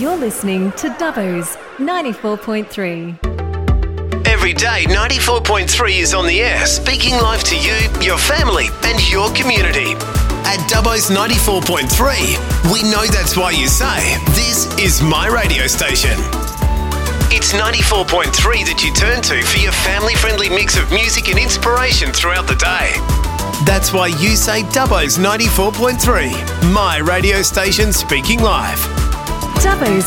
You're listening to Dubbo's 94.3. Every day, 94.3 is on the air, speaking live to you, your family, and your community. At Dubbo's 94.3, we know that's why you say, this is my radio station. It's 94.3 that you turn to for your family-friendly mix of music and inspiration throughout the day. That's why you say Dubbo's 94.3, my radio station speaking live. Dubbo's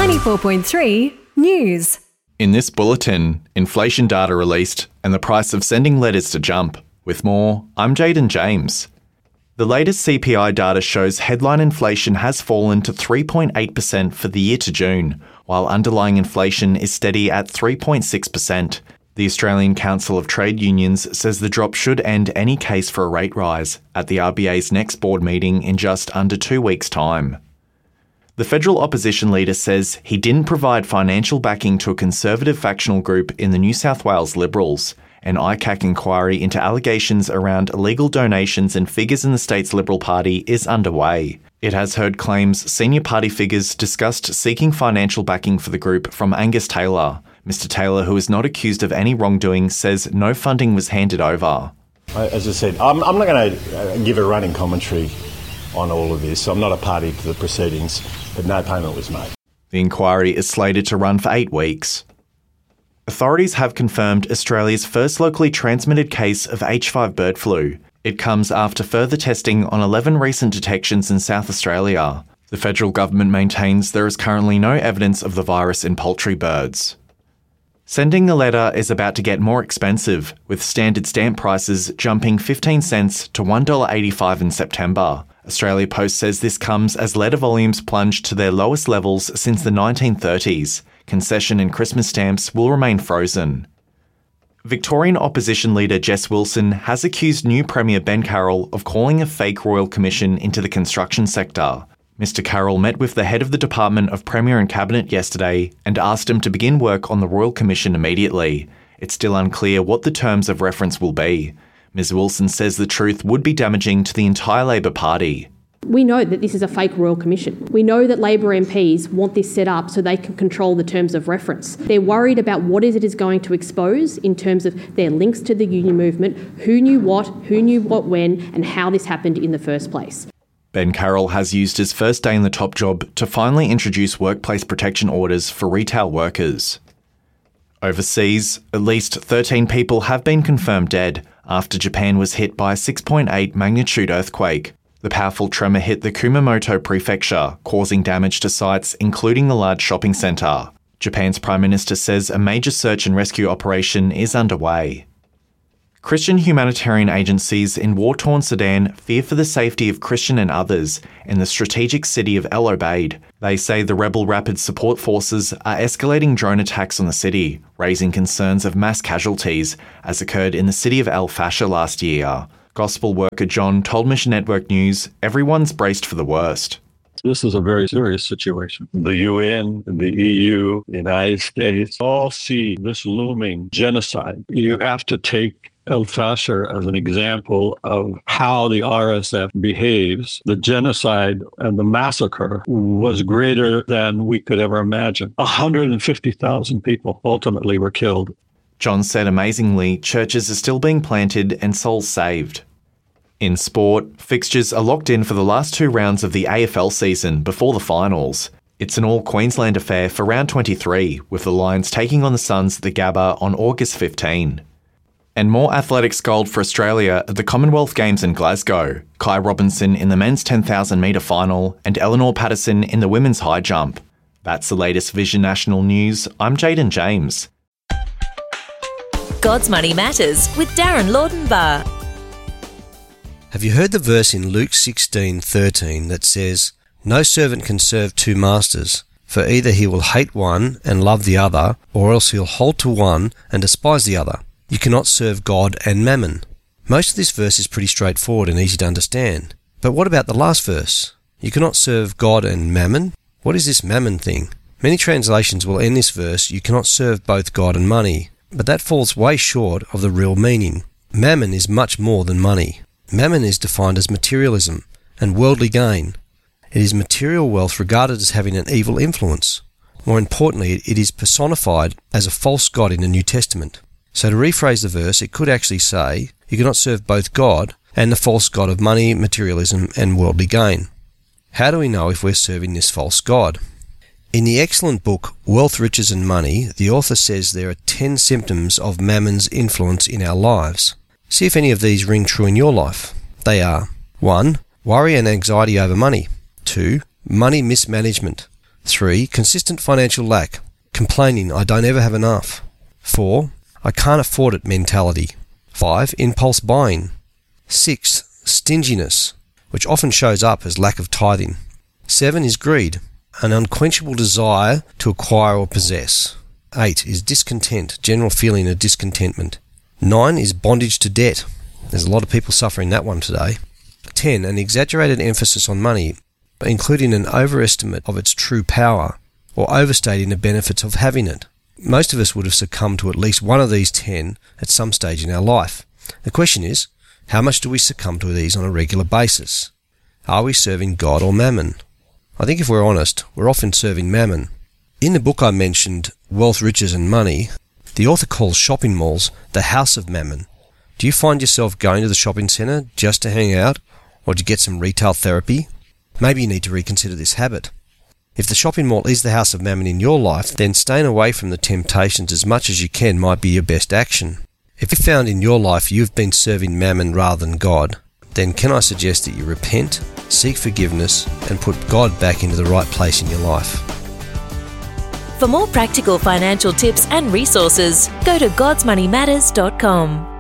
94.3 News. In this bulletin, inflation data released and the price of sending letters to jump. With more, I'm Jaden James. The latest CPI data shows headline inflation has fallen to 3.8% for the year to June, while underlying inflation is steady at 3.6%. The Australian Council of Trade Unions says the drop should end any case for a rate rise at the RBA's next board meeting in just under 2 weeks' time. The federal opposition leader says he didn't provide financial backing to a conservative factional group in the New South Wales Liberals. An ICAC inquiry into allegations around illegal donations and figures in the state's Liberal Party is underway. It has heard claims senior party figures discussed seeking financial backing for the group from Angus Taylor. Mr. Taylor, who is not accused of any wrongdoing, says no funding was handed over. As I said, I'm not going to give a running commentary on all of this. I'm not a party to the proceedings, but no payment was made. The inquiry is slated to run for 8 weeks. Authorities have confirmed Australia's first locally transmitted case of H5 bird flu. It comes after further testing on 11 recent detections in South Australia. The federal government maintains there is currently no evidence of the virus in poultry birds. Sending a letter is about to get more expensive, with standard stamp prices jumping 15 cents to $1.85 in September. Australia Post says this comes as letter volumes plunged to their lowest levels since the 1930s. Concession and Christmas stamps will remain frozen. Victorian opposition leader Jess Wilson has accused new Premier Ben Carroll of calling a fake Royal Commission into the construction sector. Mr. Carroll met with the head of the Department of Premier and Cabinet yesterday and asked him to begin work on the Royal Commission immediately. It's still unclear what the terms of reference will be. Ms. Wilson says the truth would be damaging to the entire Labor Party. We know that this is a fake Royal Commission. We know that Labor MPs want this set up so they can control the terms of reference. They're worried about what it is going to expose in terms of their links to the union movement, who knew what when, and how this happened in the first place. Ben Carroll has used his first day in the top job to finally introduce workplace protection orders for retail workers. Overseas, at least 13 people have been confirmed dead after Japan was hit by a 6.8 magnitude earthquake. The powerful tremor hit the Kumamoto prefecture, causing damage to sites including the large shopping centre. Japan's Prime Minister says a major search and rescue operation is underway. Christian humanitarian agencies in war-torn Sudan fear for the safety of Christian and others in the strategic city of El Obeid. They say the rebel rapid support forces are escalating drone attacks on the city, raising concerns of mass casualties, as occurred in the city of El Fasher last year. Gospel worker John told Mission Network News everyone's braced for the worst. This is a very serious situation. The UN, the EU, the United States all see this looming genocide. You have to take El Fasher as an example of how the RSF behaves. The genocide and the massacre was greater than we could ever imagine. 150,000 people ultimately were killed. John said amazingly, churches are still being planted and souls saved. In sport, fixtures are locked in for the last 2 rounds of the AFL season before the finals. It's an all-Queensland affair for round 23, with the Lions taking on the Suns at the Gabba on August 15. And more athletics gold for Australia at the Commonwealth Games in Glasgow. Kai Robinson in the men's 10,000 metre final and Eleanor Patterson in the women's high jump. That's the latest Vision National News. I'm Jaden James. God's Money Matters with Darren Laudenbar. Have you heard the verse in Luke 16:13 that says, "No servant can serve 2 masters, for either he will hate one and love the other, or else he'll hold to one and despise the other. You cannot serve God and mammon." Most of this verse is pretty straightforward and easy to understand. But what about the last verse? You cannot serve God and mammon? What is this mammon thing? Many translations will end this verse, "You cannot serve both God and money." But that falls way short of the real meaning. Mammon is much more than money. Mammon is defined as materialism and worldly gain. It is material wealth regarded as having an evil influence. More importantly, it is personified as a false god in the New Testament. So to rephrase the verse, it could actually say, you cannot serve both God and the false god of money, materialism, and worldly gain. How do we know if we're serving this false god? In the excellent book, Wealth, Riches and Money, the author says there are 10 symptoms of Mammon's influence in our lives. See if any of these ring true in your life. They are 1. Worry and anxiety over money. 2. Money mismanagement. 3. Consistent financial lack. Complaining, I don't ever have enough. 4. I can't afford it mentality. 5. Impulse buying. 6. Stinginess, which often shows up as lack of tithing. 7 is greed, an unquenchable desire to acquire or possess. 8 is discontent, general feeling of discontentment. 9 is bondage to debt. There's a lot of people suffering that one today. 10, an exaggerated emphasis on money, including an overestimate of its true power, or overstating the benefits of having it. Most of us would have succumbed to at least one of these 10 at some stage in our life. The question is, how much do we succumb to these on a regular basis? Are we serving God or Mammon? I think if we're honest, we're often serving Mammon. In the book I mentioned, Wealth, Riches and Money, the author calls shopping malls the house of Mammon. Do you find yourself going to the shopping centre just to hang out, or to get some retail therapy? Maybe you need to reconsider this habit. If the shopping mall is the house of Mammon in your life, then staying away from the temptations as much as you can might be your best action. If you found in your life you've been serving Mammon rather than God, then can I suggest that you repent, seek forgiveness, and put God back into the right place in your life. For more practical financial tips and resources, go to godsmoneymatters.com.